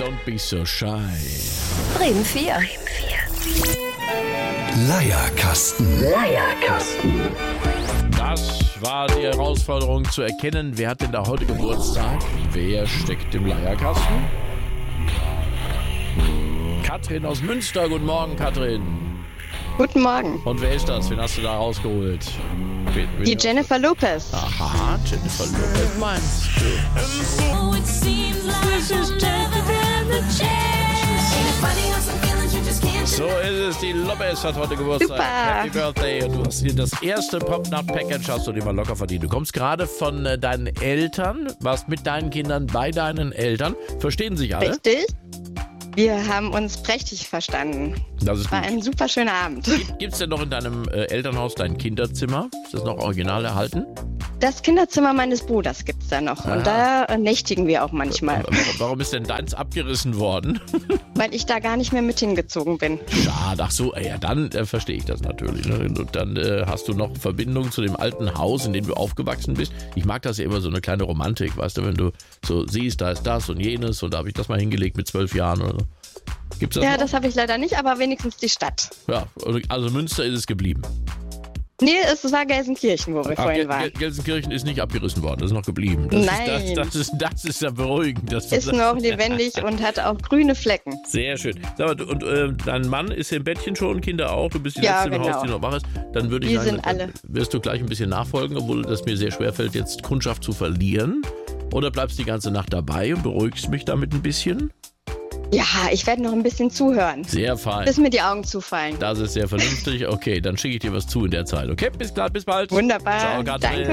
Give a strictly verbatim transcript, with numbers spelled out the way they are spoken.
don't be so shy. Bremen vier. Leierkasten. Leierkasten. Das war die Herausforderung zu erkennen, wer hat denn da heute Geburtstag? Wer steckt im Leierkasten? Katrin aus Münster. Guten Morgen, Katrin. Guten Morgen. Und wer ist das? Wen hast du da rausgeholt? Wen, wen Die Jennifer Lopez. Aha, Jennifer Lopez meinst du? So ist es, die Lopez hat heute Geburtstag. Super. Happy Birthday. Und du hast hier das erste Pop-Nut-Package, hast du dir mal locker verdient. Du kommst gerade von äh, deinen Eltern, warst mit deinen Kindern bei deinen Eltern. Verstehen sich alle? Richtig? Wir haben uns prächtig verstanden. Das ist War gut. ein super schöner Abend. Gibt es denn noch in deinem äh, Elternhaus dein Kinderzimmer? Ist das noch original erhalten? Das Kinderzimmer meines Bruders gibt's da noch. Ah. Und da äh, nächtigen wir auch manchmal, Warum ist denn deins abgerissen worden? weil ich da gar nicht mehr mit hingezogen bin. Schade, ach so, ja, dann äh, verstehe ich das natürlich. Ne? Und dann äh, hast du noch Verbindung zu dem alten Haus, in dem du aufgewachsen bist. Ich mag das ja immer, so eine kleine Romantik, weißt du, wenn du so siehst, da ist das und jenes und da habe ich das mal hingelegt mit zwölf Jahren oder so. Gibt's das Ja, noch? das habe ich leider nicht, aber wenigstens die Stadt. Ja, also Münster ist es geblieben. Nee, es war Gelsenkirchen, wo wir Ach, vorhin Gel- waren. Gel- Gelsenkirchen ist nicht abgerissen worden, das ist noch geblieben. Das Nein. Ist, das, das, ist, das ist ja beruhigend. Dass du Ist das- noch lebendig und hat auch grüne Flecken. Sehr schön. Sag mal, du- und äh, dein Mann ist im Bettchen schon, Kinder auch, du bist die Ja, Letzte im genau. Haus, die noch wach ist. Dann würde ich Wir sagen, sind alle. wirst du gleich ein bisschen nachfolgen, obwohl das mir sehr schwerfällt, jetzt Kundschaft zu verlieren. Oder bleibst die ganze Nacht dabei und beruhigst mich damit ein bisschen? Ja, ich werde noch ein bisschen zuhören, Sehr fein. bis mir die Augen zufallen. Das ist sehr vernünftig. Okay, dann schicke ich dir was zu in der Zeit. Okay, bis klar, bis bald. Wunderbar. Ciao, Katrin. Danke.